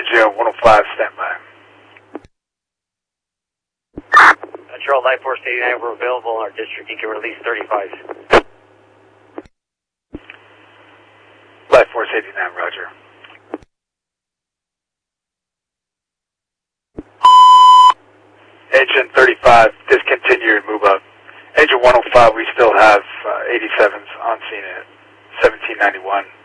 Engine 105, standby. Control Light Force 89, we're available in our district. You can release 35. Light Force 89, roger. Engine 35, discontinue and move up. Engine 105, we still have 87s on scene at 1791.